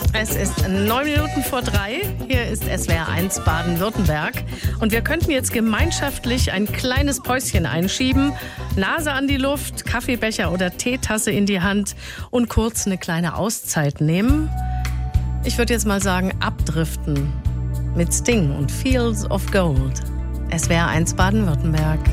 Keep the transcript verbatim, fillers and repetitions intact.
Es ist neun Minuten vor drei. Hier ist S W R eins Baden-Württemberg. Und wir könnten jetzt gemeinschaftlich ein kleines Päuschen einschieben. Nase an die Luft, Kaffeebecher oder Teetasse in die Hand und kurz eine kleine Auszeit nehmen. Ich würde jetzt mal sagen, abdriften mit Sting und Fields of Gold. S W R eins Baden-Württemberg.